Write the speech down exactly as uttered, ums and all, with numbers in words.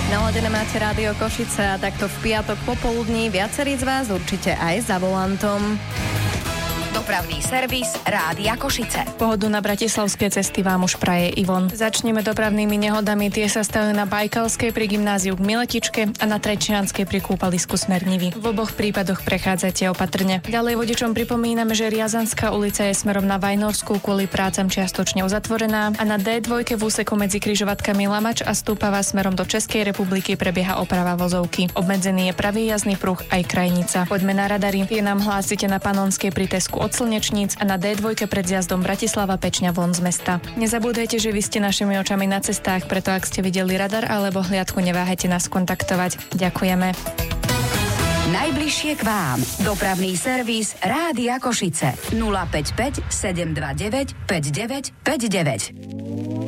Naladené máte Rádio Košice a takto v piatok popoludní viacerí z vás určite aj za volantom. Dopravný servis Rádia Košice. Pohodu na bratislavské cesty vám už praje Ivon. Začneme dopravnými nehodami. Tie sa stali na Bajkalskej pri gymnáziu k Miletičke a na Trečianskej pri kúpalisku Smernivy. V oboch prípadoch prechádzajte opatrne. Ďalej vodičom pripomíname, že Riazanská ulica je smerom na Vajnorskú kvôli prácam čiastočne uzatvorená a na dé dva v úseku medzi križovatkami Lamač a Stúpava smerom do Českej republiky prebieha oprava vozovky. Obmedzený je pravý jazdný pruh aj krajnica. Poďme na radary. Tie nám hlásite na Panonskej pri Tesku od Slnečníc a na dé dva pred zjazdom Bratislava Pečňa von z mesta. Nezabúdajte, že vy ste našimi očami na cestách, preto ak ste videli radar alebo hliadku, neváhajte nás kontaktovať. Ďakujeme. Najbližšie k vám. Dopravný servis Rádia Košice. nula päť päť sedem dva deväť päť deväť päť deväť.